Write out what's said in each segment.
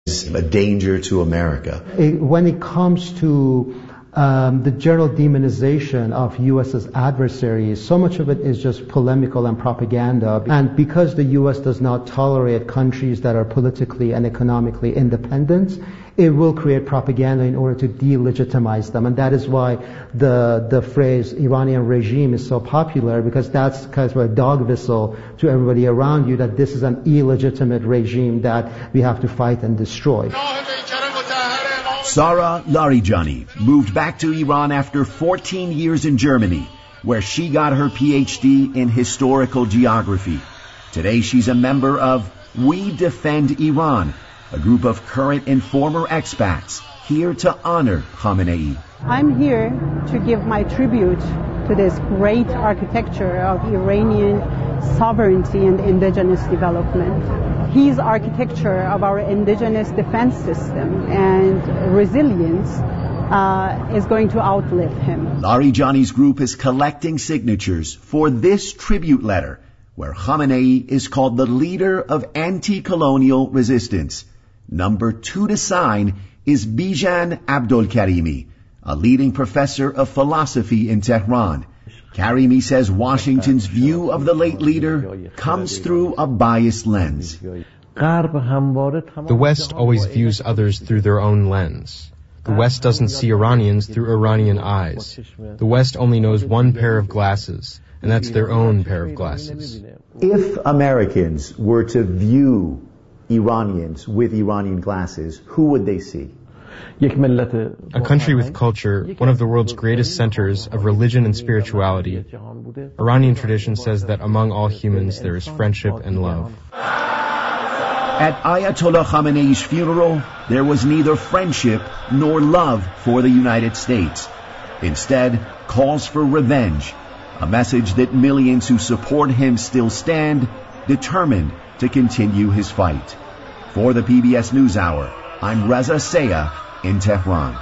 a danger to America. When it comes to the general demonization of U.S.'s adversaries, so much of it is just polemical and propaganda. And because the U.S. does not tolerate countries that are politically and economically independent, it will create propaganda in order to delegitimize them. And that is why the phrase Iranian regime is so popular, because that's kind of a dog whistle to everybody around you that this is an illegitimate regime that we have to fight and destroy. Sara Larijani moved back to Iran after 14 years in Germany, where she got her PhD in historical geography. Today she's a member of We Defend Iran, a group of current and former expats here to honor Khamenei. I'm here to give my tribute to this great architecture of Iranian sovereignty and indigenous development. His architecture of our indigenous defense system and resilience is going to outlive him. Larijani's group is collecting signatures for this tribute letter, where Khamenei is called the leader of anti-colonial resistance. Number 2 to sign is Bijan Abdolkarimi, a leading professor of philosophy in Tehran. Karimi says Washington's view of the late leader comes through a biased lens. The West always views others through their own lens. The West doesn't see Iranians through Iranian eyes. The West only knows one pair of glasses, and that's their own pair of glasses. If Americans were to view Iranians with Iranian glasses, who would they see? A country with culture, one of the world's greatest centers of religion and spirituality. Iranian tradition says that among all humans there is friendship and love. At Ayatollah Khamenei's funeral, there was neither friendship nor love for the United States. Instead, calls for revenge, a message that millions who support him still stand, determined to continue his fight. For the PBS NewsHour, I'm Reza Sayah in Tehran.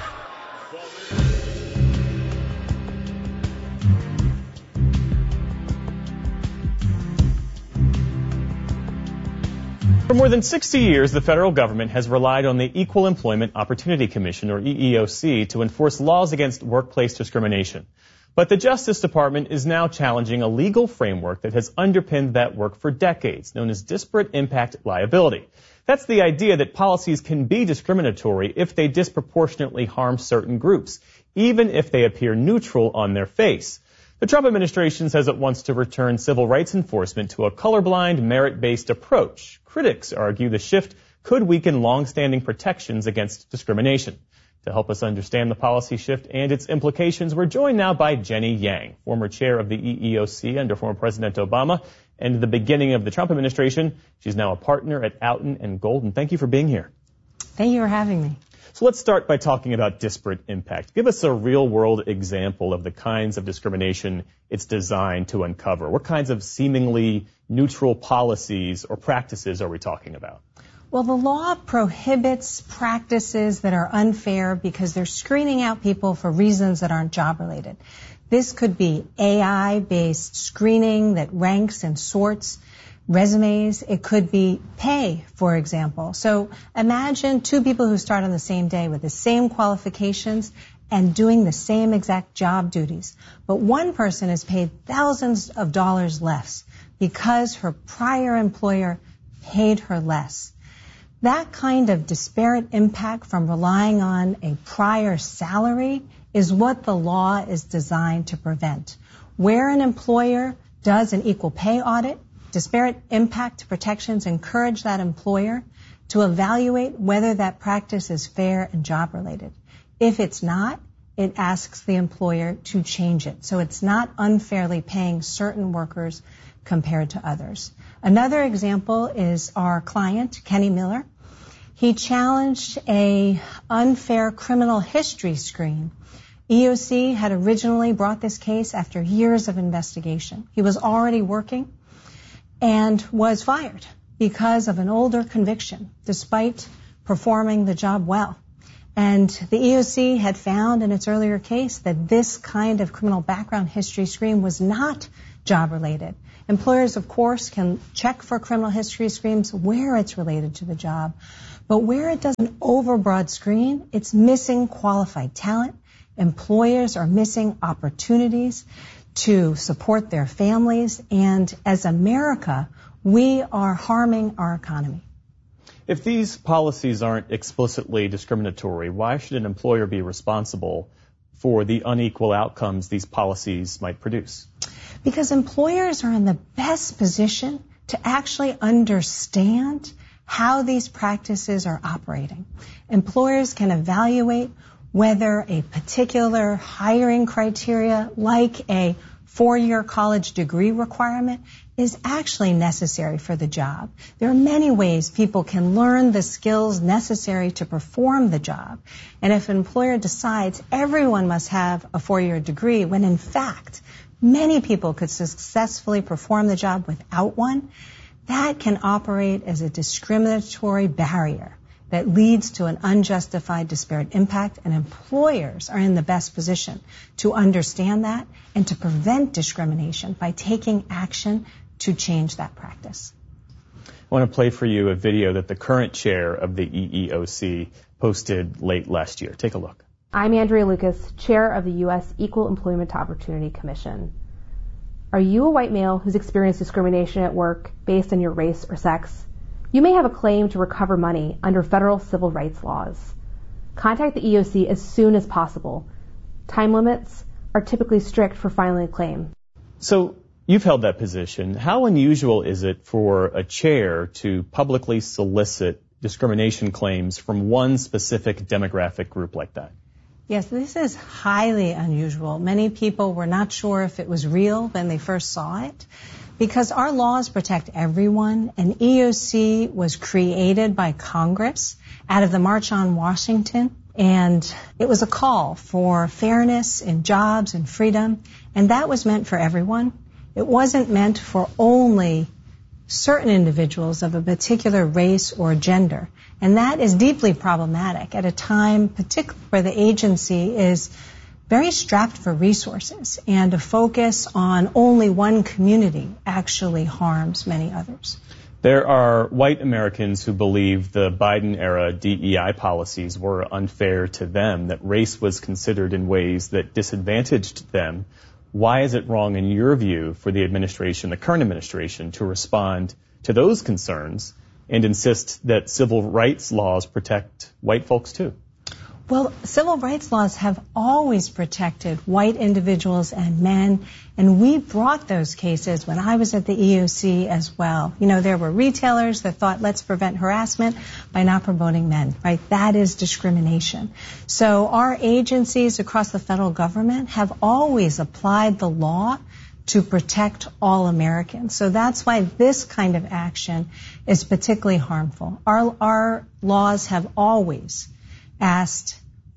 For more than 60 years, the federal government has relied on the Equal Employment Opportunity Commission, or EEOC, to enforce laws against workplace discrimination. But the Justice Department is now challenging a legal framework that has underpinned that work for decades, known as disparate impact liability. That's the idea that policies can be discriminatory if they disproportionately harm certain groups, even if they appear neutral on their face. The Trump administration says it wants to return civil rights enforcement to a colorblind, merit-based approach. Critics argue the shift could weaken long-standing protections against discrimination. To help us understand the policy shift and its implications, we're joined now by Jenny Yang, former chair of the EEOC under former President Obama and the beginning of the Trump administration. She's now a partner at Outen & Golden. Thank you for being here. Thank you for having me. So let's start by talking about disparate impact. Give us a real-world example of the kinds of discrimination it's designed to uncover. What kinds of seemingly neutral policies or practices are we talking about? Well, the law prohibits practices that are unfair because they're screening out people for reasons that aren't job-related. This could be AI-based screening that ranks and sorts resumes. It could be pay, for example. So imagine two people who start on the same day with the same qualifications and doing the same exact job duties. But one person is paid thousands of dollars less because her prior employer paid her less. That kind of disparate impact from relying on a prior salary is what the law is designed to prevent. Where an employer does an equal pay audit, disparate impact protections encourage that employer to evaluate whether that practice is fair and job-related. If it's not, it asks the employer to change it. So it's not unfairly paying certain workers compared to others. Another example is our client, Kenny Miller. He challenged an unfair criminal history screen. EEOC had originally brought this case after years of investigation. He was already working and was fired because of an older conviction, despite performing the job well. And the EEOC had found in its earlier case that this kind of criminal background history screen was not job-related. Employers, of course, can check for criminal history screens where it's related to the job. But where it does an overbroad screen, it's missing qualified talent. Employers are missing opportunities to support their families. And as America, we are harming our economy. If these policies aren't explicitly discriminatory, why should an employer be responsible for the unequal outcomes these policies might produce? Because employers are in the best position to actually understand how these practices are operating. Employers can evaluate whether a particular hiring criteria, like a 4-year college degree requirement, is actually necessary for the job. There are many ways people can learn the skills necessary to perform the job. And if an employer decides everyone must have a 4-year degree, when in fact many people could successfully perform the job without one, that can operate as a discriminatory barrier that leads to an unjustified disparate impact, and employers are in the best position to understand that and to prevent discrimination by taking action to change that practice. I want to play for you a video that the current chair of the EEOC posted late last year. Take a look. I'm Andrea Lucas, chair of the U.S. Equal Employment Opportunity Commission. Are you a white male who's experienced discrimination at work based on your race or sex? You may have a claim to recover money under federal civil rights laws. Contact the EEOC as soon as possible. Time limits are typically strict for filing a claim. So you've held that position. How unusual is it for a chair to publicly solicit discrimination claims from one specific demographic group like that? Yes, this is highly unusual. Many people were not sure if it was real when they first saw it, because our laws protect everyone, and EEOC was created by Congress out of the March on Washington, and it was a call for fairness in jobs and freedom, and that was meant for everyone. It wasn't meant for only certain individuals of a particular race or gender. And that is deeply problematic at a time, particularly where the agency is very strapped for resources, and a focus on only one community actually harms many others. There are white Americans who believe the Biden-era DEI policies were unfair to them, that race was considered in ways that disadvantaged them. Why is it wrong, in your view, for the administration, the current administration, to respond to those concerns and insist that civil rights laws protect white folks too? Well, civil rights laws have always protected white individuals and men, and we brought those cases when I was at the EEOC as well. You know, there were retailers that thought, let's prevent harassment by not promoting men, right? That is discrimination. So our agencies across the federal government have always applied the law to protect all Americans. So that's why this kind of action is particularly harmful. Our laws have always asked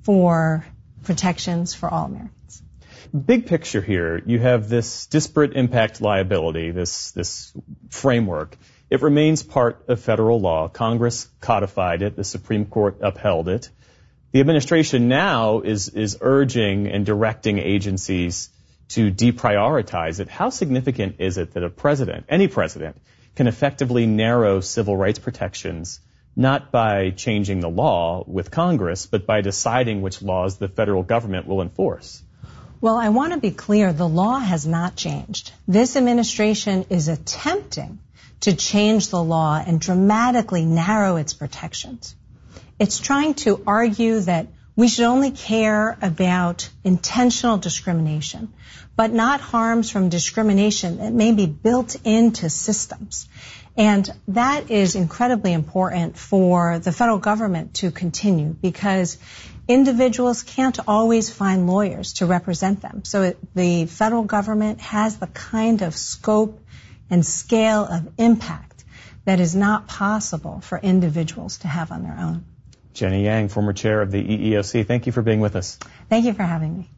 for protections for all Americans. Big picture here, you have this disparate impact liability, this framework. It remains part of federal law. Congress codified it. The Supreme Court upheld it. The administration now is urging and directing agencies to deprioritize it. How significant is it that a president, any president, can effectively narrow civil rights protections, not by changing the law with Congress, but by deciding which laws the federal government will enforce? Well, I want to be clear, the law has not changed. This administration is attempting to change the law and dramatically narrow its protections. It's trying to argue that we should only care about intentional discrimination, but not harms from discrimination that may be built into systems. And that is incredibly important for the federal government to continue, because individuals can't always find lawyers to represent them. So the federal government has the kind of scope and scale of impact that is not possible for individuals to have on their own. Jenny Yang, former chair of the EEOC, thank you for being with us. Thank you for having me.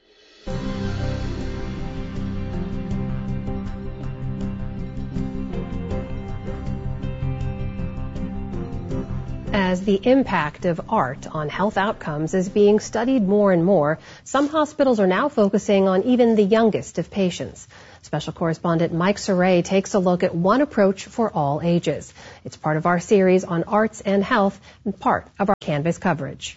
As the impact of art on health outcomes is being studied more and more, some hospitals are now focusing on even the youngest of patients. Special correspondent Mike Saray takes a look at one approach for all ages. It's part of our series on arts and health and part of our Canvas coverage.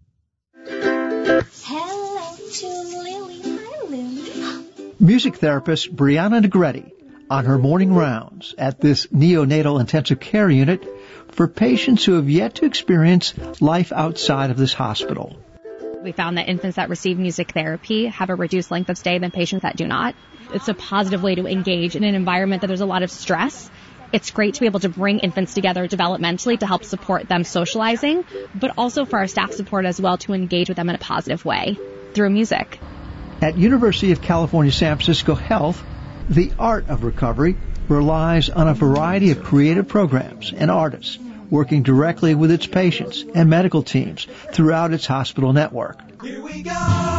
Hello to Lily. Hi, Lily. Music therapist Brianna Negretti on her morning rounds at this neonatal intensive care unit for patients who have yet to experience life outside of this hospital. We found that infants that receive music therapy have a reduced length of stay than patients that do not. It's a positive way to engage in an environment that there's a lot of stress. It's great to be able to bring infants together developmentally to help support them socializing, but also for our staff support as well to engage with them in a positive way through music. At University of California, San Francisco Health, the art of recovery relies on a variety of creative programs and artists working directly with its patients and medical teams throughout its hospital network. Here we go.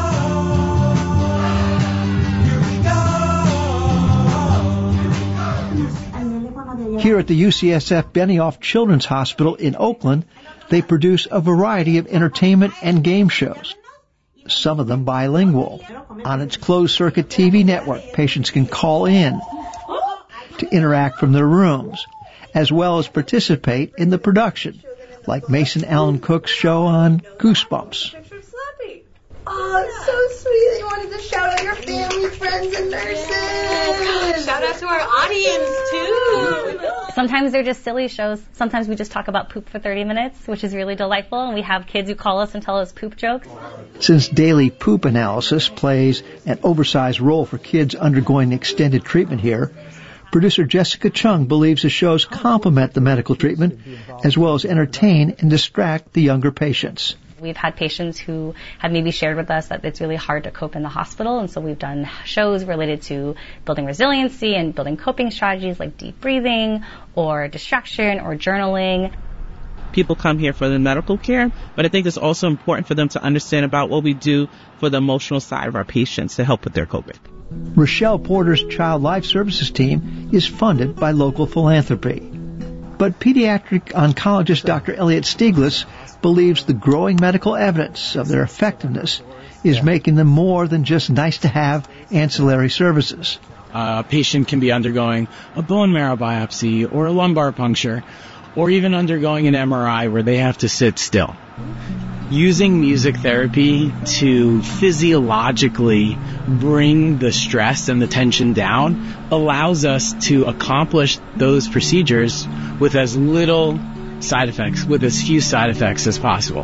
Here at the UCSF Benioff Children's Hospital in Oakland, they produce a variety of entertainment and game shows, some of them bilingual. On its closed-circuit TV network, patients can call in to interact from their rooms, as well as participate in the production, like Mason Allen Cook's show on Goosebumps. Oh, it's so sweet that you wanted to shout out your family, friends, and nurses. Shout out to our audience, too. Sometimes they're just silly shows. Sometimes we just talk about poop for 30 minutes, which is really delightful, and we have kids who call us and tell us poop jokes. Since daily poop analysis plays an oversized role for kids undergoing extended treatment here, producer Jessica Chung believes the shows complement the medical treatment as well as entertain and distract the younger patients. We've had patients who have maybe shared with us that it's really hard to cope in the hospital, and so we've done shows related to building resiliency and building coping strategies like deep breathing or distraction or journaling. People come here for the medical care, but I think it's also important for them to understand about what we do for the emotional side of our patients to help with their coping. Rochelle Porter's Child Life Services team is funded by local philanthropy. But pediatric oncologist Dr. Elliot Stiglitz believes the growing medical evidence of their effectiveness is making them more than just nice-to-have ancillary services. A patient can be undergoing a bone marrow biopsy or a lumbar puncture, or even undergoing an MRI where they have to sit still. Using music therapy to physiologically bring the stress and the tension down allows us to accomplish those procedures with as little side effects, with as few side effects as possible.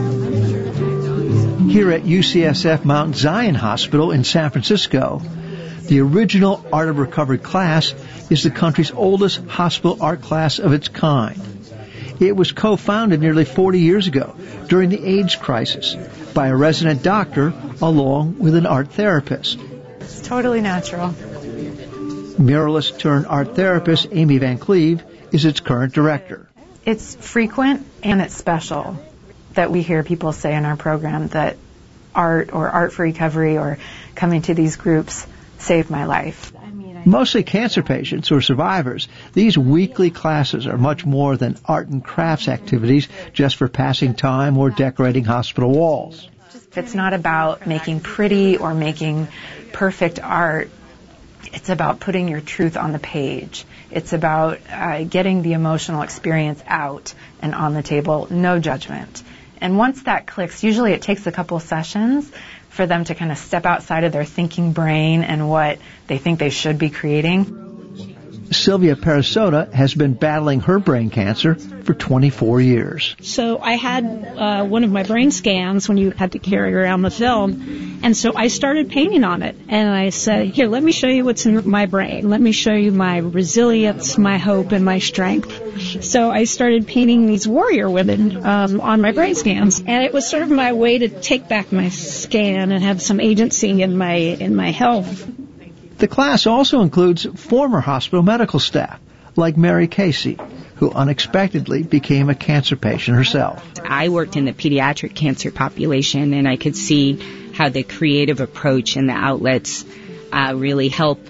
Here at UCSF Mount Zion Hospital in San Francisco, the original Art of Recovery class is the country's oldest hospital art class of its kind. It was co-founded nearly 40 years ago during the AIDS crisis by a resident doctor along with an art therapist. It's totally natural. Muralist turned art therapist Amy Van Cleve is its current director. It's frequent and it's special that we hear people say in our program that art or art for recovery or coming to these groups saved my life. Mostly cancer patients or survivors, these weekly classes are much more than art and crafts activities just for passing time or decorating hospital walls. It's not about making pretty or making perfect art. It's about putting your truth on the page. It's about getting the emotional experience out and on the table, no judgment. And once that clicks, usually it takes a couple sessions for them to kind of step outside of their thinking brain and what they think they should be creating. Sylvia Parasota has been battling her brain cancer for 24 years. So I had one of my brain scans when you had to carry around the film, and so I started painting on it. And I said, here, let me show you what's in my brain. Let me show you my resilience, my hope, and my strength. So I started painting these warrior women on my brain scans, and it was sort of my way to take back my scan and have some agency in my health. The class also includes former hospital medical staff, like Mary Casey, who unexpectedly became a cancer patient herself. I worked in the pediatric cancer population, and I could see how the creative approach and the outlets really help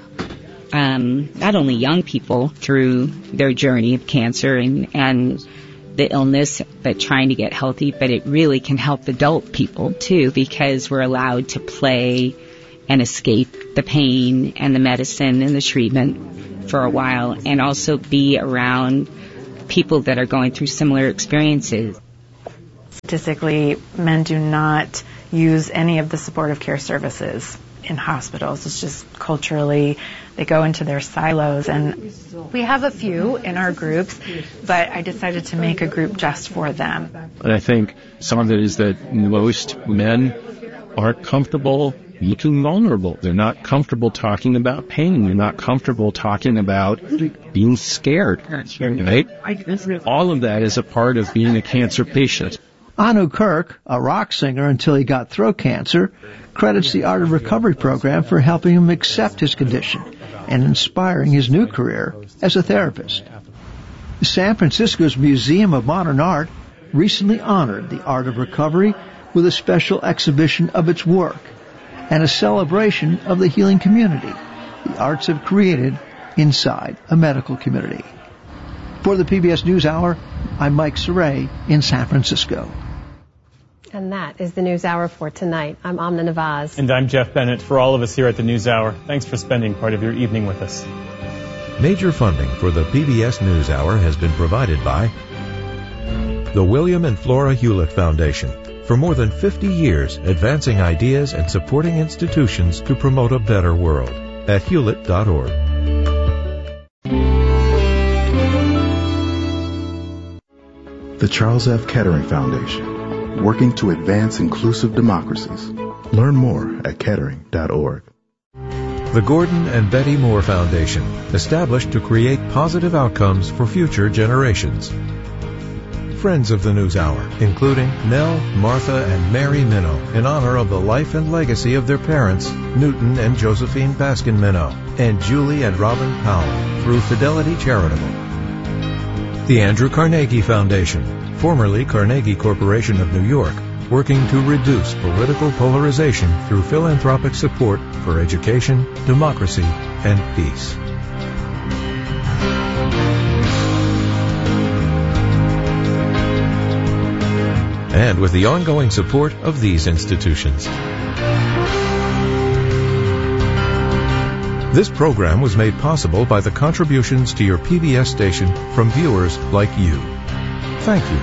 not only young people through their journey of cancer and the illness, but trying to get healthy, but it really can help adult people, too, because we're allowed to play and escape the pain and the medicine and the treatment for a while, and also be around people that are going through similar experiences. Statistically, men do not use any of the supportive care services in hospitals. It's just culturally, they go into their silos, and we have a few in our groups, but I decided to make a group just for them. And I think some of it is that most men aren't comfortable looking vulnerable. They're not comfortable talking about pain. They're not comfortable talking about being scared, right? All of that is a part of being a cancer patient. Anu Kirk, a rock singer until he got throat cancer, credits the Art of Recovery program for helping him accept his condition and inspiring his new career as a therapist. San Francisco's Museum of Modern Art recently honored the Art of Recovery with a special exhibition of its work and a celebration of the healing community the arts have created inside a medical community. For the PBS NewsHour, I'm Mike Saray in San Francisco. And that is the NewsHour for tonight. I'm Amna Nawaz. And I'm Jeff Bennett. For all of us here at the NewsHour, thanks for spending part of your evening with us. Major funding for the PBS NewsHour has been provided by the William and Flora Hewlett Foundation. For more than 50 years, advancing ideas and supporting institutions to promote a better world at hewlett.org. The Charles F. Kettering Foundation, working to advance inclusive democracies. Learn more at kettering.org. The Gordon and Betty Moore Foundation, established to create positive outcomes for future generations. Friends of the NewsHour, including Nell, Martha, and Mary Minow, in honor of the life and legacy of their parents, Newton and Josephine Baskin Minow, and Julie and Robin Powell, through Fidelity Charitable. The Andrew Carnegie Foundation, formerly Carnegie Corporation of New York, working to reduce political polarization through philanthropic support for education, democracy, and peace. And with the ongoing support of these institutions. This program was made possible by the contributions to your PBS station from viewers like you. Thank you.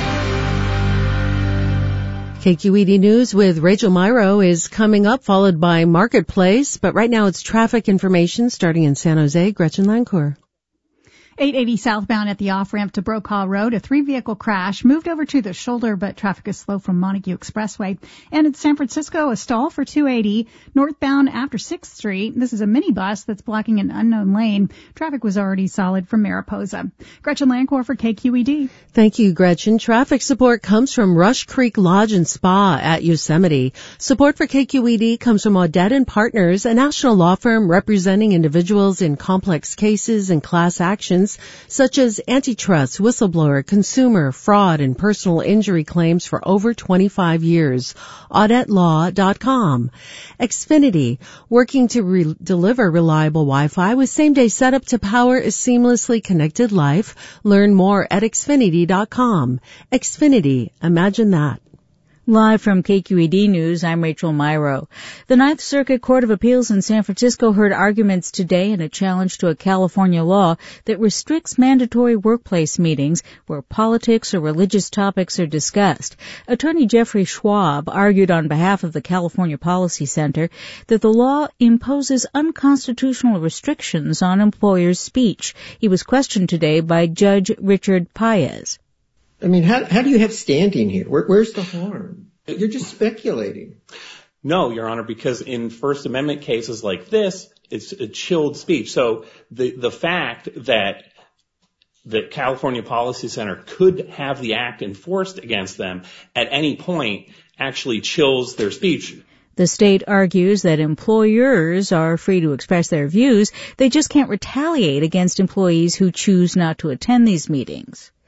KQED News with Rachel Myrow is coming up, followed by Marketplace. But right now it's traffic information starting in San Jose. Gretchen Lancourt. 880 southbound at the off-ramp to Brokaw Road, a 3-vehicle crash moved over to the shoulder, but traffic is slow from Montague Expressway. And in San Francisco, a stall for 280 northbound after 6th Street. This is a minibus that's blocking an unknown lane. Traffic was already solid from Mariposa. Gretchen Lancourt for KQED. Thank you, Gretchen. Traffic support comes from Rush Creek Lodge and Spa at Yosemite. Support for KQED comes from Audette & Partners, a national law firm representing individuals in complex cases and class actions such as antitrust, whistleblower, consumer, fraud, and personal injury claims for over 25 years. AudetteLaw.com. Xfinity, working to deliver reliable Wi-Fi with same-day setup to power a seamlessly connected life. Learn more at Xfinity.com. Xfinity, imagine that. Live from KQED News, I'm Rachel Myrow. The Ninth Circuit Court of Appeals in San Francisco heard arguments today in a challenge to a California law that restricts mandatory workplace meetings where politics or religious topics are discussed. Attorney Jeffrey Schwab argued on behalf of the California Policy Center that the law imposes unconstitutional restrictions on employers' speech. He was questioned today by Judge Richard Paez. I mean, how do you have standing here? Where's the harm? You're just speculating. No, Your Honor, because in First Amendment cases like this, it's a chilled speech. So the fact that the California Policy Center could have the act enforced against them at any point actually chills their speech. The state argues that employers are free to express their views. They just can't retaliate against employees who choose not to attend these meetings.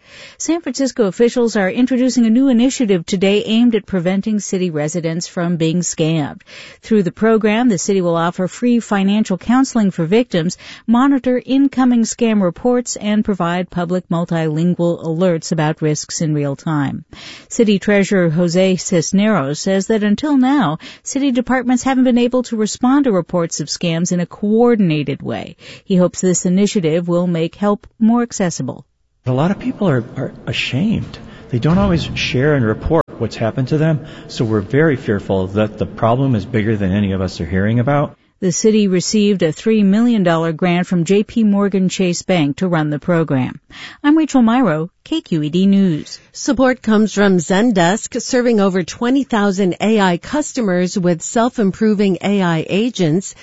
San Francisco officials are introducing a new initiative today aimed at preventing city residents from being scammed. Through the program, the city will offer free financial counseling for victims, monitor incoming scam reports, and provide public multilingual alerts about risks in real time. City Treasurer Jose Cisneros says that until now, city departments haven't been able to respond to reports of scams in a coordinated way. He hopes this initiative will make help more accessible. A lot of people are ashamed. They don't always share and report what's happened to them, so we're very fearful that the problem is bigger than any of us are hearing about. The city received a $3 million grant from J.P. Morgan Chase Bank to run the program. I'm Rachel Myrow, KQED News. Support comes from Zendesk, serving over 20,000 AI customers with self-improving AI agents,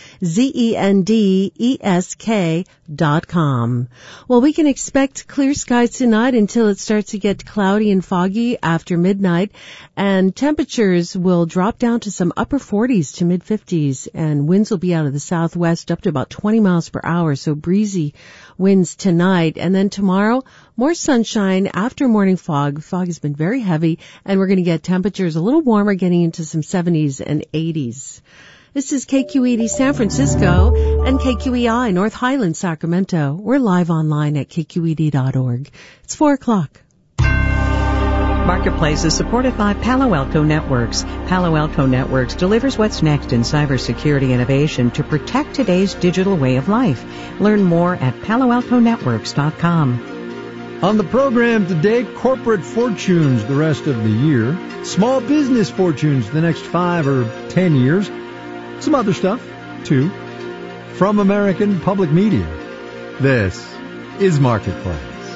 Zendesk.com. Well, we can expect clear skies tonight until it starts to get cloudy and foggy after midnight, and temperatures will drop down to some upper 40s to mid-50s, and winds will be out of the southwest up to about 20 miles per hour, so breezy winds tonight. And then tomorrow, more sunshine after morning fog. Fog has been very heavy, and we're going to get temperatures a little warmer, getting into some 70s and 80s. This is KQED San Francisco and KQEI North Highland, Sacramento. We're live online at kqed.org. It's 4 o'clock. Marketplace is supported by Palo Alto Networks. Palo Alto Networks delivers what's next in cybersecurity innovation to protect today's digital way of life. Learn more at paloaltonetworks.com. On the program today, corporate fortunes the rest of the year, small business fortunes the next 5 or 10 years, some other stuff, too. From American Public Media, this is Marketplace.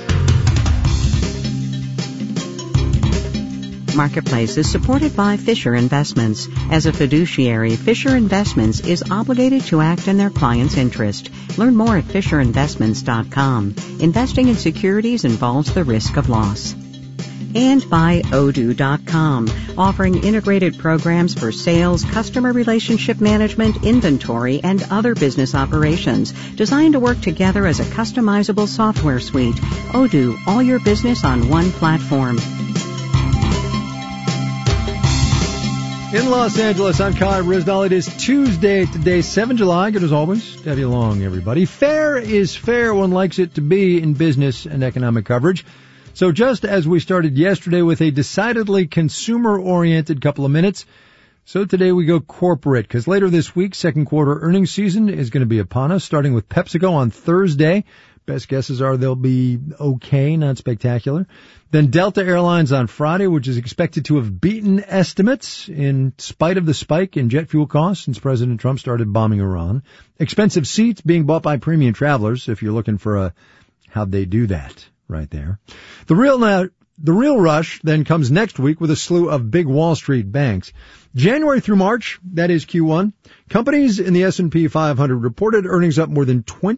Marketplace is supported by Fisher Investments. As a fiduciary, Fisher Investments is obligated to act in their client's interest. Learn more at FisherInvestments.com. Investing in securities involves the risk of loss. And by Odoo.com, offering integrated programs for sales, customer relationship management, inventory, and other business operations, designed to work together as a customizable software suite. Odoo, all your business on one platform. In Los Angeles, I'm Kai Rizdal. It is Tuesday today, 7 July. Good as always to have you along, everybody. Fair is fair. One likes it to be in business and economic coverage. So just as we started yesterday with a decidedly consumer-oriented couple of minutes, so today we go corporate, because later this week, second quarter earnings season is going to be upon us, starting with PepsiCo on Thursday. Best guesses are they'll be okay, not spectacular. Then Delta Airlines on Friday, which is expected to have beaten estimates in spite of the spike in jet fuel costs since President Trump started bombing Iran. Expensive seats being bought by premium travelers, if you're looking for how'd they do that right there. The real rush then comes next week with a slew of big Wall Street banks. January through March, that is Q1, companies in the S&P 500 reported earnings up more than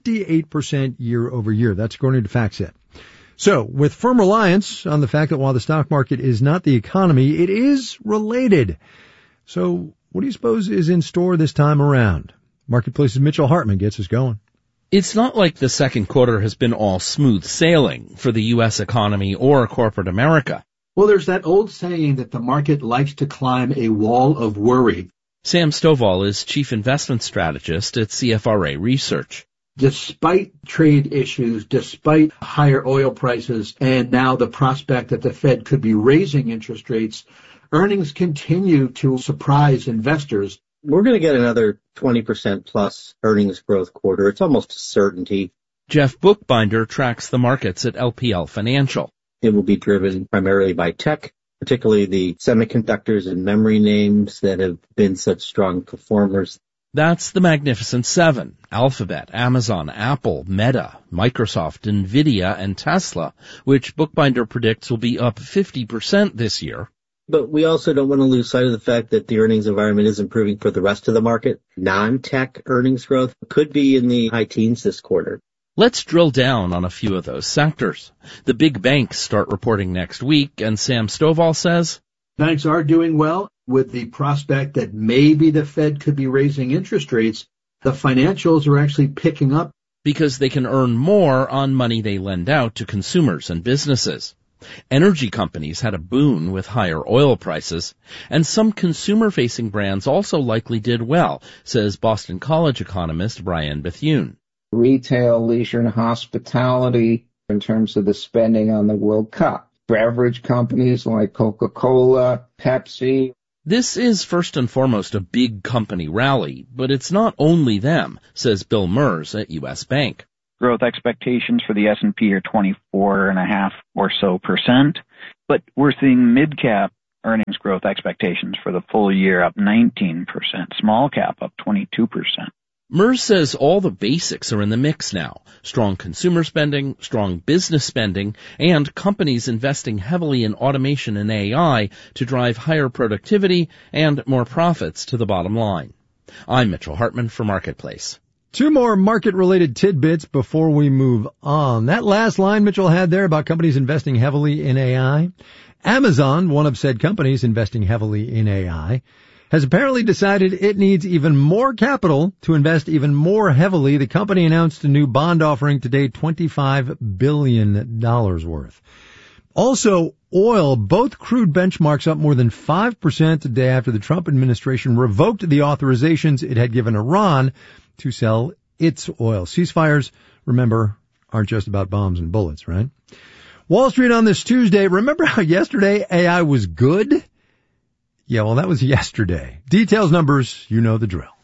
28% year over year. That's according to FactSet. So, with firm reliance on the fact that while the stock market is not the economy, it is related. So, what do you suppose is in store this time around? Marketplace's Mitchell Hartman gets us going. It's not like the second quarter has been all smooth sailing for the U.S. economy or corporate America. Well, there's that old saying that the market likes to climb a wall of worry. Sam Stovall is chief investment strategist at CFRA Research. Despite trade issues, despite higher oil prices, and now the prospect that the Fed could be raising interest rates, earnings continue to surprise investors. We're going to get another 20% plus earnings growth quarter. It's almost a certainty. Jeff Bookbinder tracks the markets at LPL Financial. It will be driven primarily by tech, particularly the semiconductors and memory names that have been such strong performers. That's the Magnificent Seven: Alphabet, Amazon, Apple, Meta, Microsoft, Nvidia, and Tesla, which Bookbinder predicts will be up 50% this year. But we also don't want to lose sight of the fact that the earnings environment is improving for the rest of the market. Non-tech earnings growth could be in the high teens this quarter. Let's drill down on a few of those sectors. The big banks start reporting next week, and Sam Stovall says, banks are doing well. With the prospect that maybe the Fed could be raising interest rates, the financials are actually picking up. Because they can earn more on money they lend out to consumers and businesses. Energy companies had a boon with higher oil prices, and some consumer-facing brands also likely did well, says Boston College economist Brian Bethune. Retail, leisure, and hospitality in terms of the spending on the World Cup. Beverage companies like Coca-Cola, Pepsi. This is first and foremost a big company rally, but it's not only them, says Bill Mers at U.S. Bank. Growth expectations for the S&P are 24.5% or so, but we're seeing mid-cap earnings growth expectations for the full year up 19%, small cap up 22%. Mers says all the basics are in the mix now. Strong consumer spending, strong business spending, and companies investing heavily in automation and AI to drive higher productivity and more profits to the bottom line. I'm Mitchell Hartman for Marketplace. Two more market-related tidbits before we move on. That last line Mitchell had there about companies investing heavily in AI. Amazon, one of said companies investing heavily in AI, has apparently decided it needs even more capital to invest even more heavily. The company announced a new bond offering today, $25 billion worth. Also, oil, both crude benchmarks up more than 5% today after the Trump administration revoked the authorizations it had given Iran to sell its oil. Ceasefires, remember, aren't just about bombs and bullets, right? Wall Street on this Tuesday. Remember how yesterday AI was good? Yeah, well, that was yesterday. Details, numbers, you know the drill.